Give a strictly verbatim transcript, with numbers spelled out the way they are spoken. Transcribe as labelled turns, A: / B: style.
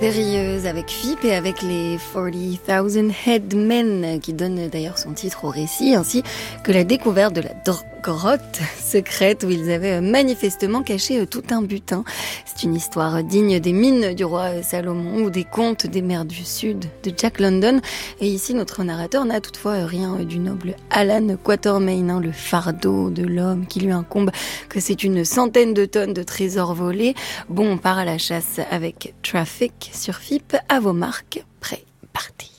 A: Sérieuse avec Phippe et avec les quarante mille Headmen qui donnent d'ailleurs son titre au récit, ainsi que la découverte de la dr- grotte secrète où ils avaient manifestement caché tout un butin. C'est une histoire digne des mines du roi Salomon ou des contes des mers du Sud de Jack London. Et ici, notre narrateur n'a toutefois rien du noble Alan Quatermain, hein, le fardeau de l'homme qui lui incombe, que c'est une centaine de tonnes de trésors volés. Bon, on part à la chasse avec Traffic sur Phippe. À vos marques, prêts, partez.